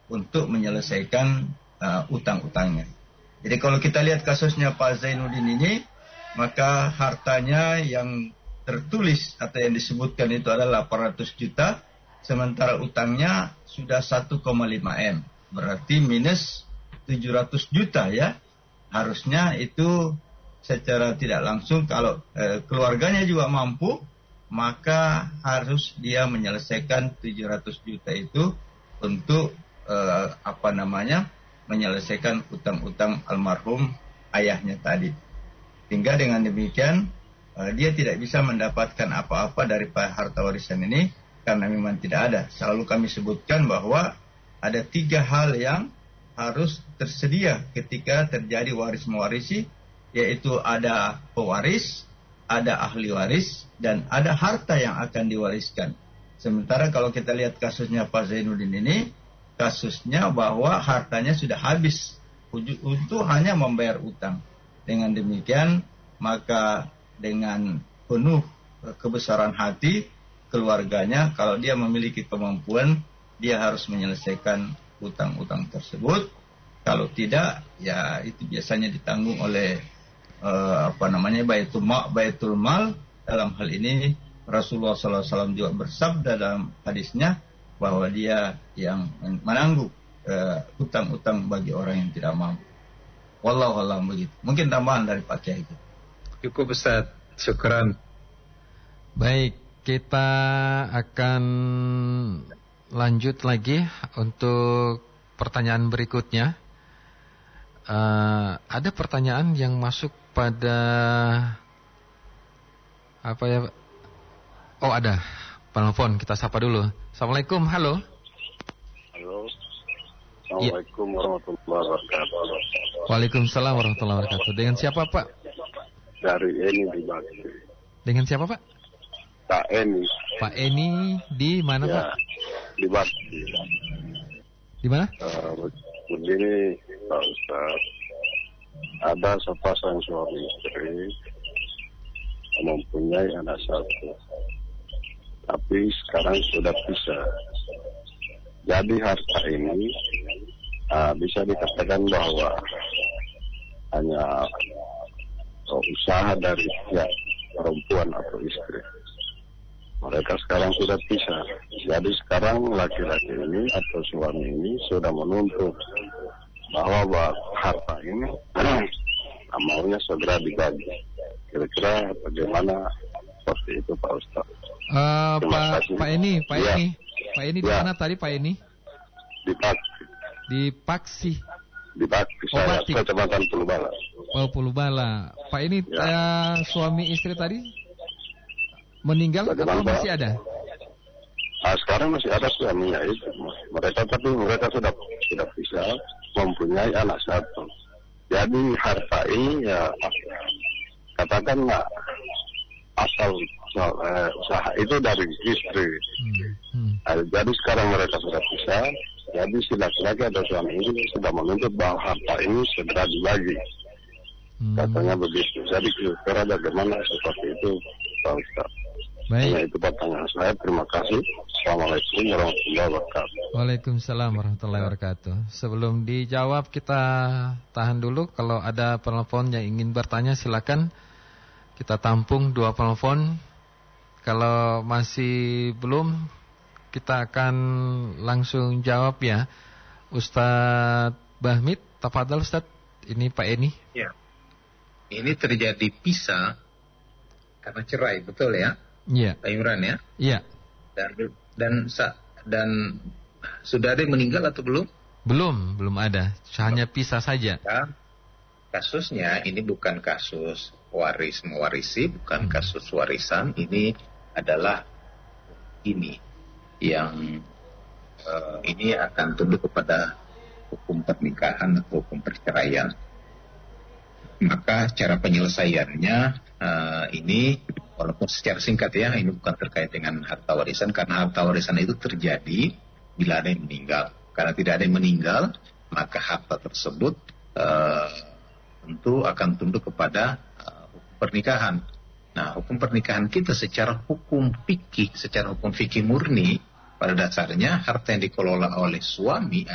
untuk menyelesaikan utang-utangnya. Jadi kalau kita lihat kasusnya Pak Zainuddin ini, maka hartanya yang tertulis atau yang disebutkan itu adalah 800 juta, sementara utangnya sudah 1,5 M. Berarti minus 700 juta ya. Harusnya itu secara tidak langsung kalau keluarganya juga mampu, maka harus dia menyelesaikan 700 juta itu untuk menyelesaikan utang-utang almarhum ayahnya tadi. Sehingga dengan demikian dia tidak bisa mendapatkan apa-apa dari harta warisan ini karena memang tidak ada. Selalu kami sebutkan bahwa ada 3 hal yang harus tersedia ketika terjadi waris mewarisi, yaitu ada pewaris, ada ahli waris, dan ada harta yang akan diwariskan. Sementara kalau kita lihat kasusnya Pak Zainuddin ini, kasusnya bahwa hartanya sudah habis untuk hanya membayar utang. Dengan demikian, maka dengan penuh kebesaran hati keluarganya, kalau dia memiliki kemampuan, dia harus menyelesaikan utang-utang tersebut. Kalau tidak, ya itu biasanya ditanggung oleh Baitul Mal. Dalam hal ini Rasulullah SAW juga bersabda dalam hadisnya bahwa dia yang menanggung utang-utang bagi orang yang tidak mampu. Wallahu a'lam begitu. Mungkin tambahan dari Pak Kiai. Cukup Ustaz, syukran. Baik, kita akan lanjut lagi untuk pertanyaan berikutnya. Ada pertanyaan yang masuk pada apa ya? Oh, ada penelpon, kita sapa dulu. Assalamualaikum, halo. Halo. Assalamualaikum warahmatullahi wabarakatuh. Waalaikumsalam warahmatullahi wabarakatuh. Dengan siapa, Pak? Dari Eni di Bakti. Dengan siapa, Pak? Pak Eni. Pak Eni di mana, ya, Pak? Di Bakti. Di mana? Begini, Pak Ustaz. Ada sepasang suami istri yang mempunyai anak satu. Tapi sekarang sudah pisah. Jadi harta ini bisa dikatakan bahwa hanya usaha dari pihak perempuan atau istri. Mereka sekarang sudah pisah. Jadi sekarang laki-laki ini atau suami ini sudah menuntut bahwa harta ini maunya segera dibagi. Kira-kira bagaimana seperti itu, Pak Ustaz? Pak Eni di mana tadi Pak Eni? Di Paksi. Di Paksi. Di Paksi. Saya Kecamatan Pulubala. Oh, Pulubala. Pak Eni, suami istri tadi meninggal atau masih ada? Sekarang masih ada suaminya itu. Mereka sudah bisa mempunyai anak satu. Jadi harta ini ya katakanlah asal usaha itu dari istri. Jadi sekarang mereka sudah bisa. Jadi si laki-laki atau suami ini sudah menuntut bahwa harta ini segera dibagi. Katanya begitu. Jadi kira-kira bagaimana seperti itu, Pak Ustaz? Baik. Itu pertanyaan saya. Terima kasih. Assalamualaikum warahmatullahi wabarakatuh. Waalaikumsalam warahmatullahi wabarakatuh. Sebelum dijawab kita tahan dulu. Kalau ada penelpon yang ingin bertanya silakan. Kita tampung 2 penelpon. Kalau masih belum, kita akan langsung jawab ya. Ustadz Bahmid, tafadhal Ustadz. Ini Pak Eni. Ya. Ini terjadi pisah karena cerai, betul ya? Iya. Pak Imran ya? Iya. Dan sudah ada yang meninggal atau belum? Belum ada. Hanya pisah saja. Ya. Kasusnya ini bukan kasus waris mewarisi, bukan kasus warisan. Ini adalah ini akan tunduk kepada hukum pernikahan atau hukum perceraian. Maka cara penyelesaiannya ini walaupun secara singkat ya, ini bukan terkait dengan harta warisan, karena harta warisan itu terjadi bila ada yang meninggal. Karena tidak ada yang meninggal, maka harta tersebut tentu akan tunduk kepada hukum pernikahan. Nah, hukum pernikahan kita secara hukum fikih murni, pada dasarnya harta yang dikelola oleh suami